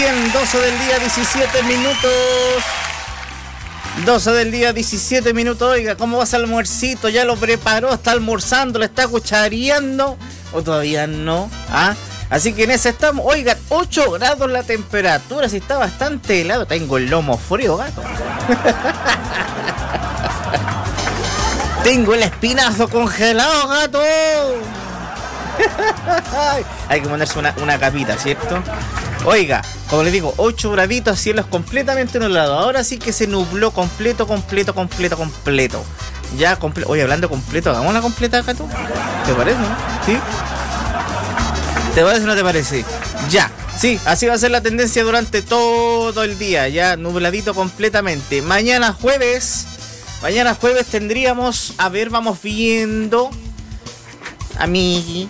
Bien, 12 del día, 17 minutos. 12 del día, 17 minutos. Oiga, ¿cómo va ese almuercito? ¿Ya lo preparó? ¿Está almorzando? ¿Le está cuchareando? ¿O todavía no? ¿Ah? Así que en ese estamos. Oigan, 8 grados la temperatura. Si está bastante helado. Tengo el lomo frío, gato. Tengo el espinazo congelado, gato. Hay que ponerse una capita, ¿cierto? Oiga, como les digo, 8 graditos, cielos completamente nublados. Ahora sí que se nubló completo. Ya completo. Oye, hablando completo, hagamos la completa, gato. ¿Te parece, no? ¿Sí? ¿Te parece o no te parece? Ya, sí, así va a ser la tendencia durante todo el día. Ya nubladito completamente. Mañana jueves tendríamos, a ver, vamos viendo. Amigui.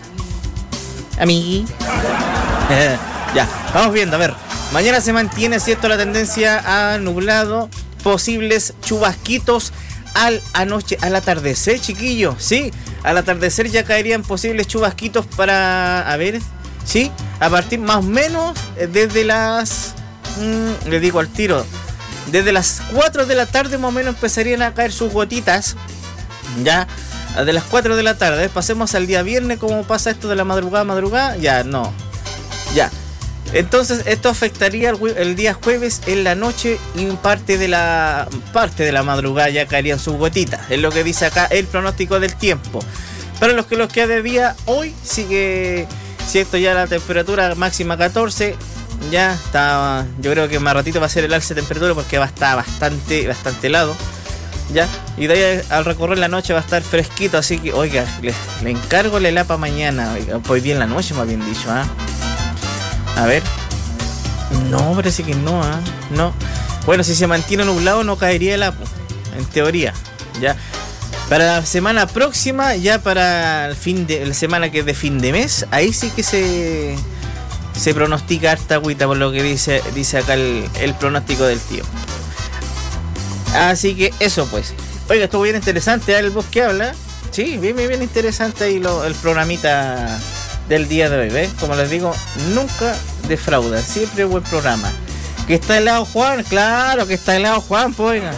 Ya, vamos viendo, a ver. Mañana se mantiene, ¿cierto?, la tendencia a nublado. Posibles chubasquitos al atardecer, chiquillos. Sí, al atardecer ya caerían posibles chubasquitos para, a ver, sí, a partir más o menos desde las, les digo al tiro, desde las 4 de la tarde más o menos empezarían a caer sus gotitas. Ya, de las 4 de la tarde. Pasemos al día viernes. ¿Cómo pasa esto de la madrugada? Ya, no. Ya. Entonces, esto afectaría el día jueves en la noche y parte de la madrugada ya caerían sus gotitas. Es lo que dice acá el pronóstico del tiempo. Para los que queda de día, hoy sigue, cierto, ya la temperatura máxima 14. Ya está, yo creo que más ratito va a ser el alza de temperatura porque va a estar bastante helado. Ya, y de ahí al recorrer la noche va a estar fresquito, así que, oiga, le encargo la helapa mañana, oiga, hoy bien la noche, más bien dicho, ¿ah? A ver. No, parece que no, ¿ah? No. Bueno, si se mantiene nublado no caería el helapa, en teoría, ya. Para la semana próxima, ya para el la semana que es de fin de mes, ahí sí que se pronostica harta agüita por lo que dice acá el pronóstico del tiempo. Así que eso pues. Oiga, estuvo bien interesante, el voz que habla. Sí, bien interesante ahí el programita del día de hoy, ¿ves? Como les digo, nunca defrauda, siempre buen programa. ¿Que está helado Juan? Claro que está helado Juan, pues oiga.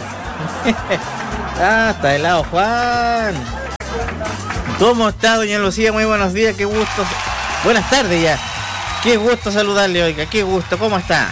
Está helado Juan. ¿Cómo está, doña Lucía? Muy buenos días, qué gusto. Buenas tardes ya. Qué gusto saludarle, oiga, qué gusto, ¿cómo está?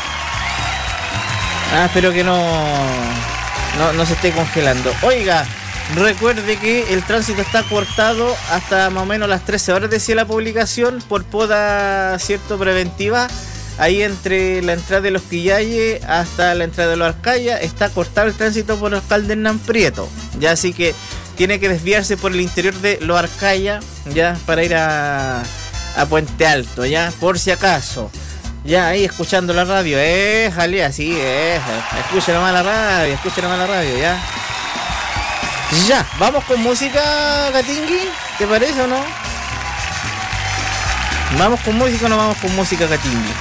Espero que no se esté congelando. Oiga, recuerde que el tránsito está cortado hasta más o menos las 13 horas, decía la publicación, por poda, cierto, preventiva. Ahí entre la entrada de Los Quillayes hasta la entrada de Los Arcayas está cortado el tránsito por el Hernán Prieto. Ya, así que tiene que desviarse por el interior de Los Arcayas, ya, para ir a Puente Alto, ya, por si acaso. Ya, ahí escuchando la radio, Jalía, sí, escucha nomás la radio, ya. Ya, vamos con música, Gatingui, ¿te parece o no? ¿Vamos con música o no vamos con música, Gatingui?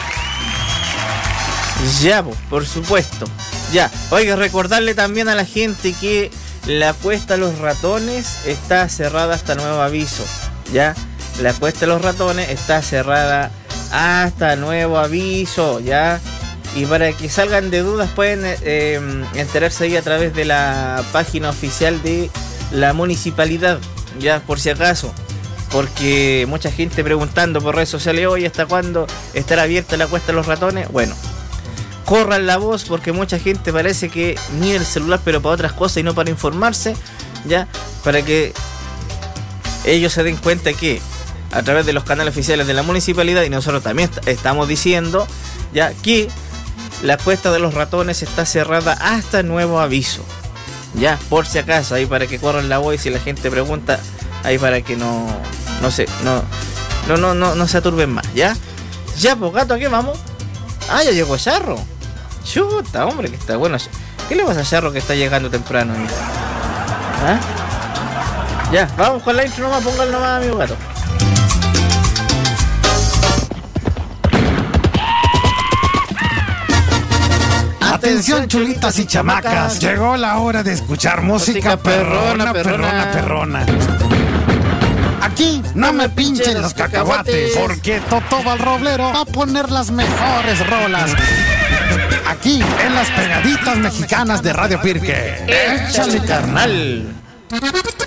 Ya, por supuesto. Ya, oiga, recordarle también a la gente que la Cuesta de los Ratones está cerrada hasta nuevo aviso, ya. La Cuesta de los Ratones está cerrada hasta nuevo aviso, ya. Y para que salgan de dudas pueden enterarse ahí a través de la página oficial de la municipalidad, ya, por si acaso, porque mucha gente preguntando por redes sociales, hoy ¿hasta cuándo estará abierta la Cuesta de los Ratones? Bueno, corran la voz porque mucha gente parece que mira el celular pero para otras cosas y no para informarse, ya, para que ellos se den cuenta que a través de los canales oficiales de la municipalidad, y nosotros también estamos diciendo ya que la Cuesta de los Ratones está cerrada hasta nuevo aviso, ya, por si acaso, ahí para que corran la voz y si la gente pregunta, ahí para que no se aturben más, ya, pues gato, ¿a qué vamos? Ya llegó Charro, chuta, hombre, que está bueno. ¿Qué le pasa a Charro que está llegando temprano? Ya, vamos con la intro nomás, póngalo nomás, amigo gato. Atención, chulitas y chamacas, llegó la hora de escuchar música perrona. Aquí no me pinchen los cacahuates, porque Totoba el Roblero va a poner las mejores rolas. Aquí en las pegaditas mexicanas de Radio Pirque. ¡Échale, carnal!